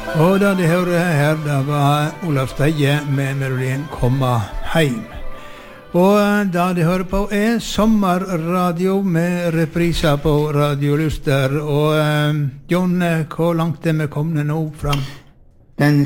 Og da de hører her, da var Olav Steie med melodien «Komma heim». Og da de hører på sommerradio med repriser på Radio Luster. Og Jon, hvor langt vi kommet nå fram? Den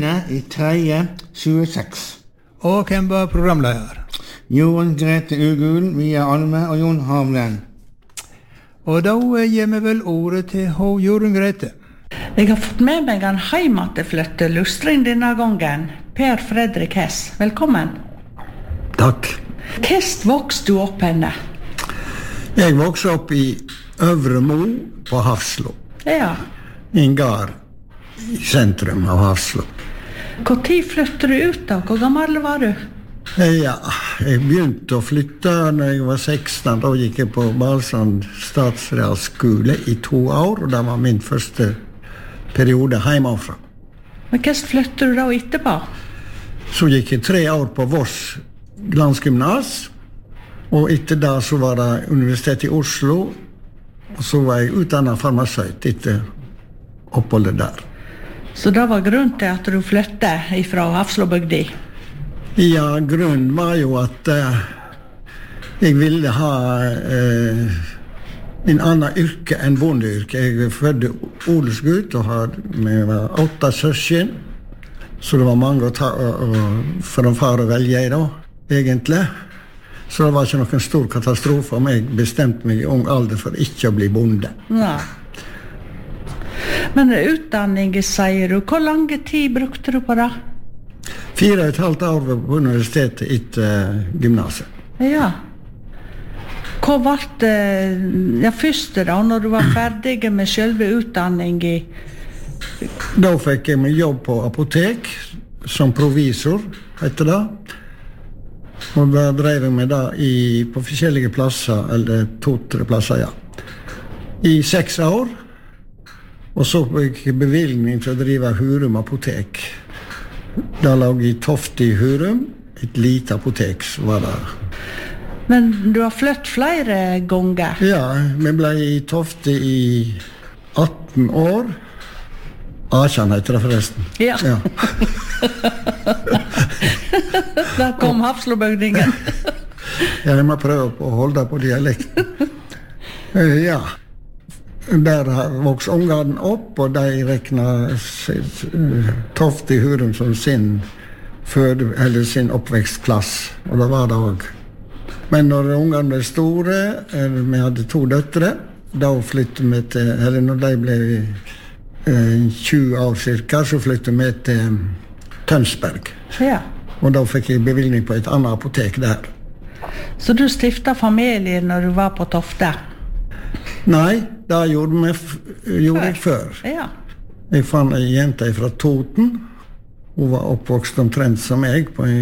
7.3.26. Og hvem var programleder? Jon Grete Ugul, Via Alme og Jon Havlen. Og da gir vi vel ordet til Jorunn Grete. Jeg har fått med meg en heimateflytte lustring denne gangen. Per Fredrik Hess, velkommen. Takk. Hvordan vokste du opp henne? Jeg vokste opp i Øvre Mo på Hafslo. Ja. I en gard i sentrum av Hafslo. Hvor tid flyttet du ut da? Hvor gammel var du? Ja, jeg begynte å flytte når jeg var 16. Da gikk jeg på Balsand statsrealskole i 2 år, og det var min første periode hjemmefra. Men hvordan flyttet du da etterpå? Så gikk jeg 3 år på Voss glansgymnas, og etter det så var det Universitetet i Oslo, og så var jeg utdannet farmasøyt etter oppholdet der. Så det var grunnen til at du flyttet fra Hafslobygdi? Ja, grunnen var jo at jeg ville ha en annen yrke enn bondeyrke. Jeg var født odelsgutt og var 8 søsken, så det var mange å ta for en far å velge i da, egentlig. Så det var ikke noen stor katastrofe om jeg bestemte meg i ung alder for ikke å bli bonde. Ja. Men utdanning, sier du, hvor lang tid brukte du på det? 4,5 år på universitetet etter gymnaset. Ja. Hva var det første da, når du var ferdig med selve utdanning? Da fikk jeg meg jobb på apotek, som provisor, heter det. Og da drev jeg med det på forskjellige plasser, eller 2-3 plasser, ja. I 6 år. Og så fikk jeg bevilgning til å drive Hurum apotek. Da lå i Tofte i Hurum, et lite apotek var det. Men du har flyttet flere ganger? Ja, vi ble i Tofte i 18 år. Asjan heter det forresten. Ja. Da kom Hafslobygdingen. Jeg må prøve å holde på dialekten. Ja. Der vokste ungene opp, og de regnet Tofte i Hurum som sin oppvekstplass. Og det var det også. Men når ungene ble store, vi hadde 2 døtre, da flyttet vi til, eller når de ble 20 år cirka, så flyttet vi til Tønsberg. Ja. Og da fikk jeg bevilgning på et annet apotek der. Så du stiftet familie når du var på Tofte? Nei, det gjorde jeg før. Ja. Jeg fant en jente fra Toten. Hun var oppvokst omtrent som jeg,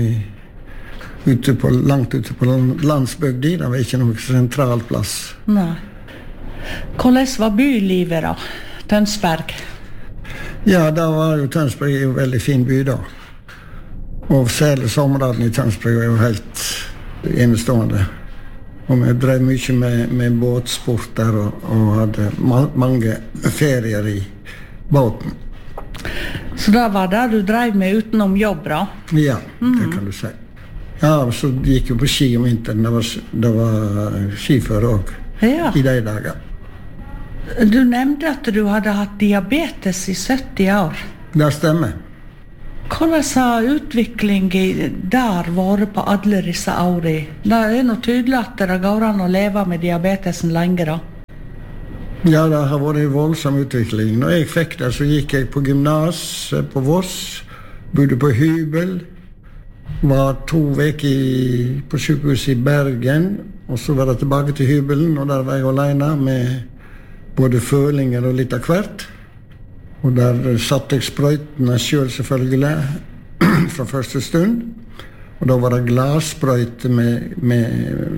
langt ute på landsbygdi. Det var ikke noen sentral plass. Nei. Hvordan var bylivet da? Tønsberg? Ja, da var jo Tønsberg en veldig fin by da. Og særlig somrene i Tønsberg var jo helt enestående. Og vi drev mye med båtsport der og hadde mange ferier i båten. Så da var det du drev med utenom jobb da? Ja, det kan du si. Ja, så gikk jeg på ski om vinteren. Det var skiføre også i de dager. Du nevnte at du hadde hatt diabetes i 70 år. Det stemmer. Hvordan har utviklingen der vært på alle disse årene? Det er noe tydelig at det går an å leve med diabetesen lenger da. Ja, det har vært en voldsom utvikling. Når jeg fikk det, så gikk jeg på gymnas på Voss, bodde på hybel, var 2 uker på sykehuset i Bergen, og så var jeg tilbake til hybelen, og der var jeg alene med både følinger og litt av hvert. Og der satte jeg sprøytene selv selvfølgelig, fra første stund. Og da var det glassprøyte med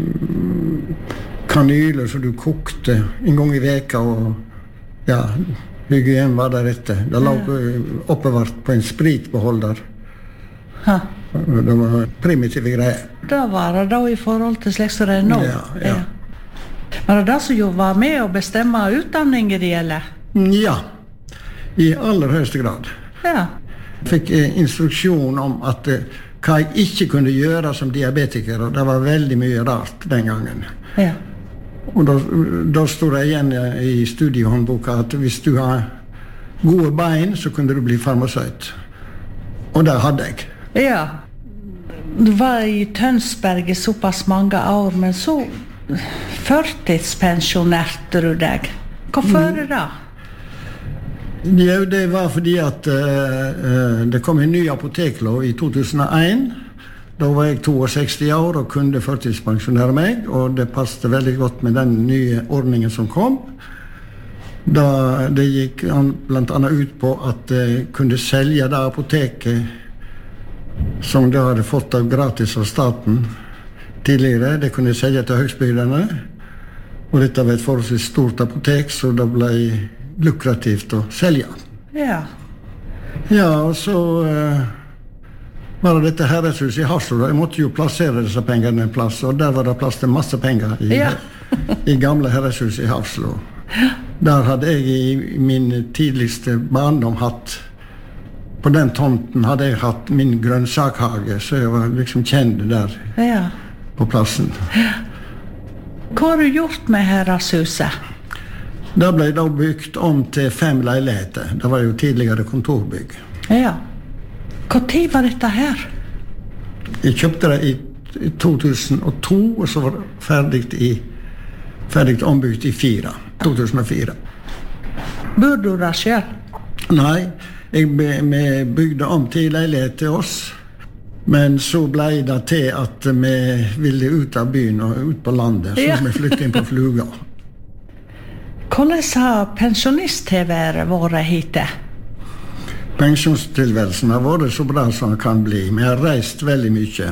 kanyler som du kokte en gang i veka, og ja, hygien var der etter. Det lå oppbevart på en spritbeholder. Det var primitive greier. Da var det da i forhold til slik som det er nå? Ja. Var det det som jo var med å bestemme utdanningen det gjelder? Ja, i aller høyeste grad. Ja. Jeg fikk instruksjon om at hva jeg ikke kunne gjøre som diabetiker, og det var veldig mye rart den gangen. Ja. Og da stod det igjen i studiehåndboka at hvis du har gode bein, så kunne du bli farmasøyt. Og det hadde jeg. Ja. Du var i Tønsberg i såpass mange år, men så førtidspensjonerte du deg. Hvorfor da? Ja, det var fordi at det kom en ny apoteklov i 2001. Da var jeg 62 år og kunne førtidspensjonere meg, og det passet veldig godt med den nye ordningen som kom. Da det gikk blant annet ut på at jeg kunne selge det apoteket som de hadde fått av gratis av staten tidligere. Det kunne jeg selge til høgstbyderne, og dette var et forholdsvis stort apotek, så det ble lukrativt å selge. Ja. Ja, og så var det dette herreshuset i Haslo. Jeg måtte jo plassere disse pengene en plass, og der var det plass til masse penger i gamle herreshuset i Haslo. Der hadde jeg i min tidligste barndom hatt, på den tomten hadde jeg hatt min grønnsakhage, så jeg var liksom kjent der på plassen. Hva har du gjort med herreshuset? Det ble da bygd om til 5 leiligheter. Det var jo tidligere kontorbygg. Ja. Hva tid var dette her? Jeg kjøpte det i 2002, og så var det ferdig ombygd i 2004. Bor du der selv? Nei, vi bygde om til leilighet til oss, men så ble det til at vi ville ut av byen og ut på landet, så vi flyttet inn på Fluga. Hvordan har pensjonist-TV-et vært hittil? Pensjonstilværelsen har vært så bra som den kan bli. Vi har reist veldig mye.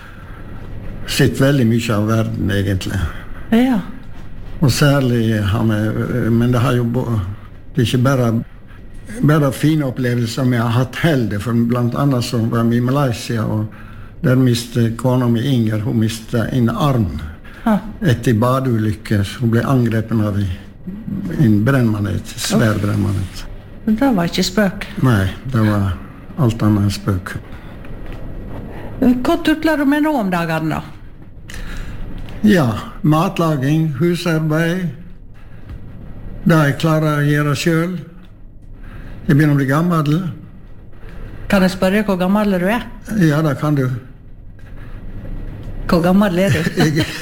Sett veldig mye av verden, egentlig. Ja. Og særlig har vi, men det har jo det er ikke bare fine opplevelser vi har hatt heldig, for blant annet så var vi i Malaysia, og der mistet kona mi Inger, hun mistet en arm etter badeulykke. Hun ble angrepet av en brennmanet, svær brennmanet. Det var ikke spøk? Nei, det var alt annet enn spøk. Hva tutler du med nå om dagene da? Ja, matlaging, husarbeid, det jeg klarer å gjøre selv. Jeg begynner å bli gammel. Kan jeg spørre hvor gammel du er? Ja, det kan du. Hvor gammel er du?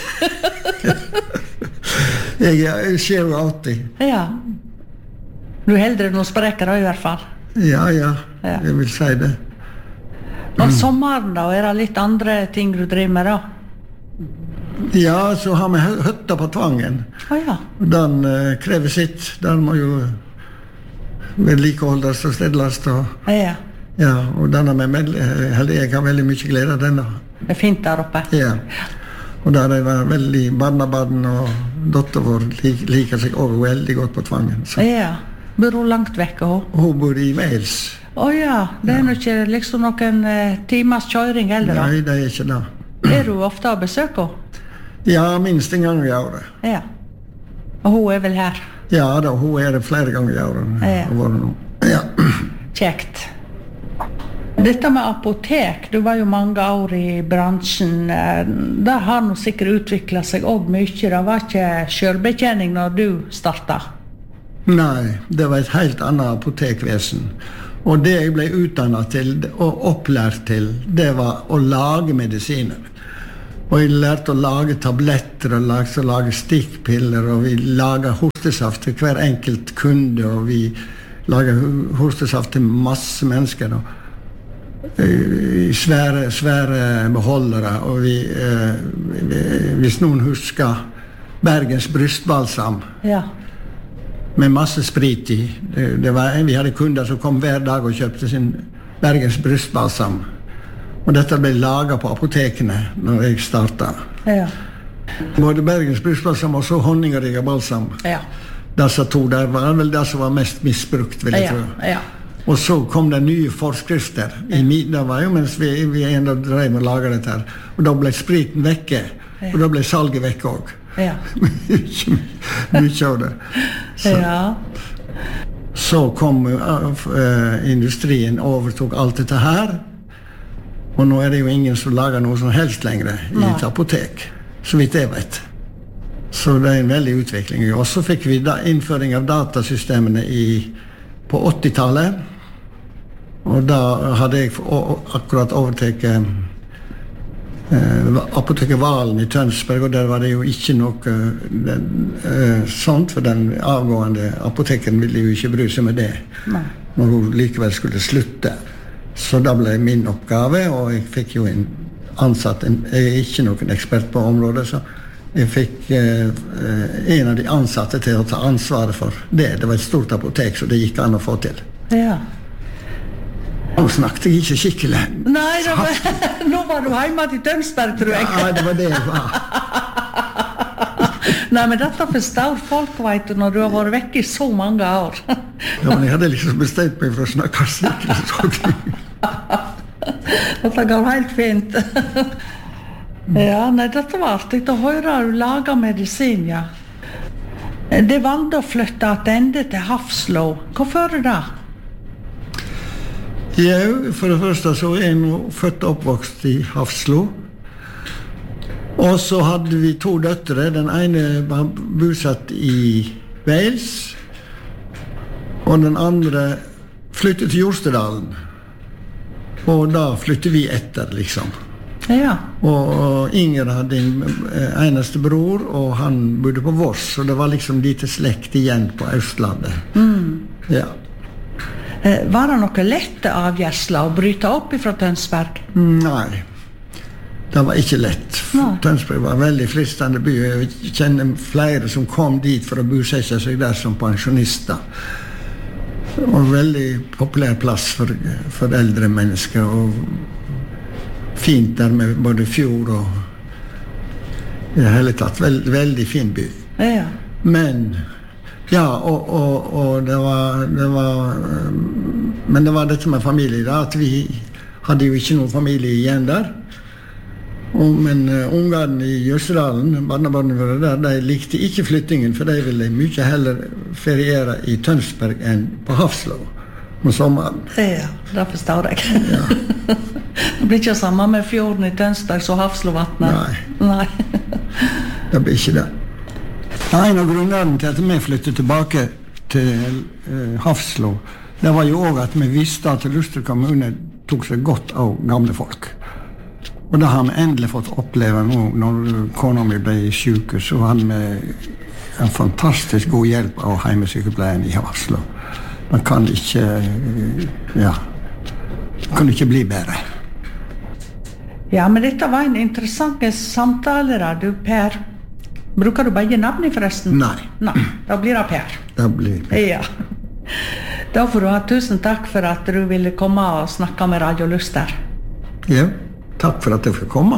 Jeg er 87. Ja. Du er heldre noen sprekker da, i hvert fall. Ja, jeg vil si det. Og sommeren da, er det litt andre ting du driver med da? Ja, så har vi hytta på Tvangen. Ja. Den krever sitt. Den må jo vedlikeholdes og stedles. Ja, og denne jeg har veldig mye glede av denne. Det er fint der oppe. Ja. Og der er det veldig barnebarn, og datter vår liker seg også veldig godt på Tvangen. Så. Ja. Bor hun langt vekk? Hun bor i Wales. Ja, det er jo ikke liksom noen timers kjøring heller da? Nei, det er ikke det. Er du ofte å besøke henne? Ja, minst en gang i året. Ja. Og hun er vel her? Ja, da, hun er det flere ganger i året. Ja. Kjekt. Dette med apotek, du var jo mange år i bransjen. Det har nå sikkert utviklet seg også mye. Det var ikke selvbetjening når du startet? Nei, det var et helt annet apotekvesen. Og det jeg ble utdannet til og opplært til, det var å lage medisiner. Og jeg lærte å lage tabletter og lage stikkpiller, og vi laget hostesaft til hver enkelt kunde, og vi laget hostesaft til masse mennesker i svære beholdere. Og hvis noen husker Bergens brystbalsam, med masse sprit i. Vi hadde kunder som kom hver dag og kjøpte sin Bergens brystbalsam. Og dette ble laget på apotekene når jeg startet. Ja. Både Bergens brystbalsam og så honningerige balsam. Ja. Disse to der var vel det som var mest misbrukt, vil jeg tro. Ja. Og så kom det nye forskrifter. Det var jo mens vi enda drev med å lage dette her. Og da ble spriten vekke. Og da ble salget vekke også. Ja. Mye av det. Så. Ja. Så kom industrien overtog alt dette her, og nå det jo ingen som lager noe som helst lenger i et apotek, så vidt jeg vet. Så det en veldig utvikling. Og så fikk vi innføring av datasystemene på 80-tallet, og da hadde jeg akkurat overtaket apoteket Valen i Tønsberg, og der var det jo ikke noe sånt, for den avgående apoteken ville jo ikke bry seg med det. Nei. Når hun likevel skulle slutte. Så da ble min oppgave, og jeg fikk jo en ansatt, jeg ikke noen ekspert på området, så jeg fikk en av de ansatte til å ta ansvaret for det. Det var et stort apotek, så det gikk an å få til. Ja. Nå snakket jeg ikke skikkelig. Nei, nå var du hjemme til Tønsberg, tror jeg. Ja, det var det jeg var. Nei, men dette forstår folk, vet du, når du har vært vekk i så mange år. Ja, men jeg hadde liksom bestemt meg for å snakke skikkelig. Dette går helt fint. Ja, nei, dette var artig å høre du lager medisin, ja. Det valgte å flytte tilbake til Hafslo. Hvorfor det? Ja, for det første så jeg nå født og oppvokst i Hafslo. Og så hadde vi 2 døtre. Den ene var bosatt i Wales, og den andre flyttet til Jostedalen. Og da flyttet vi etter, liksom. Ja. Og Inger hadde en eneste bror, og han bodde på Voss, og det var liksom lite slekt igjen på Østlandet. Ja. Var det noe lette avgjørsler å bryte opp fra Tønsberg? Nei, det var ikke lett. Tønsberg var en veldig fristende by. Jeg kjenner flere som kom dit for å bosette seg der som pensjonister. Og en veldig populær plass for eldre mennesker, og fint der med både fjord og i det hele tatt. Veldig fin by. Ja. Men ja, og det var men det var dette med familie da, at vi hadde jo ikke noen familie igjen der. Men ungene i Jøssedalen, barnebarnene der, de likte ikke flyttingen, for de ville mye heller feriere i Tønsberg enn på Hafslo om sommeren. Ja, det forstår jeg. Ja. Det blir ikke samme med fjorden i Tønsberg som Hafslovatnet. Nei. Det blir ikke det. En av grunnene til at vi flyttet tilbake til Hafslo, det var jo også at vi visste at Luster kommune tok seg godt av gamle folk. Og det har vi endelig fått oppleve nå, når kona mi ble syk, så hadde vi en fantastisk god hjelp av heimesykepleien i Hafslo. Man kan ikke, kan ikke bli bedre. Ja, men dette var en interessant samtale, da, du Per. Bruker du begge navn forresten? Nei. Nei, da blir det Per. Det blir Per. Ja. Da får du ha tusen takk for at du ville komme og snakke med Radio Luster. Ja, takk for at jeg fikk komme.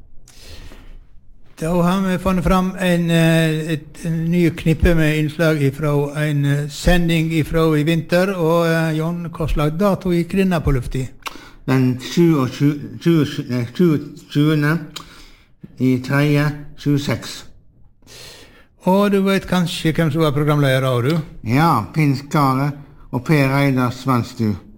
Da har vi funnet fram et ny knippe med innslag fra en sending fra i vinter, og Jon, hva slags dato gikk denne på lufti? Den 20. i 3.26. Og du vet kanskje hvem som var programleder av du? Ja, Pinn Skare og Per Reidar Svansdu.